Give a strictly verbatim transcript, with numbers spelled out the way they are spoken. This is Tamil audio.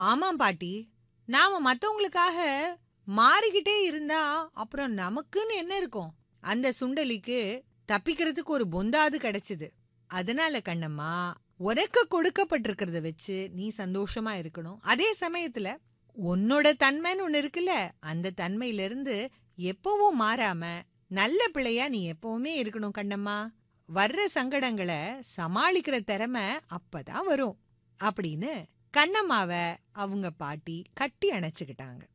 ஆமாம் பாட்டி. நாம மத்தவங்களுக்காக மாறிக்கிட்டே இருந்தா, அப்புறம் நமக்குன்னு என்ன இருக்கும்? அந்த சுண்டெலிக்கு தப்பிக்கிறதுக்கு ஒரு பொந்தாவது கிடைச்சது. அதனால கண்ணம்மா, உனக்கு கொடுக்கப்பட்டிருக்கிறத வச்சு நீ சந்தோஷமா இருக்கணும். அதே சமயத்துல உன்னோட தன்மைன்னு ஒண்ணு இருக்குல்ல, அந்த தன்மையிலிருந்து எப்பவும் மாறாம, நல்ல பிள்ளையா நீ எப்பவுமே இருக்கணும் கண்ணம்மா. வர்ற சங்கடங்கள சமாளிக்கிற திறமை அப்பதான் வரும். அப்படின்னு கண்ணம்மாவ அவங்க பாட்டி கட்டி அணைச்சுக்கிட்டாங்க.